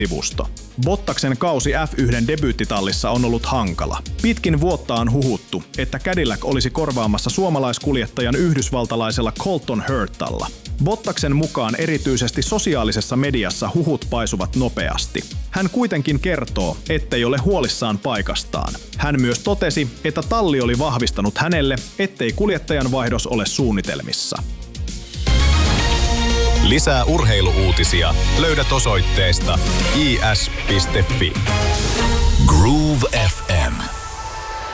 sivusto. Bottaksen kausi F1 debyyttitallissa on ollut hankala. Pitkin vuotta on huhuttu, että Cadillac olisi korvaamassa suomalaiskuljettajan yhdysvaltalaisella Colton Hertalla. Bottaksen mukaan erityisesti sosiaalisessa mediassa huhut paisuvat nopeasti. Hän kuitenkin kertoo, ettei ole huolissaan paikastaan. Hän myös totesi, että talli oli vahvistanut hänelle, ettei kuljettajan vaihdos ole suunnitelmissa. Lisää urheiluuutisia löydät osoitteesta is.fi. Groove FM.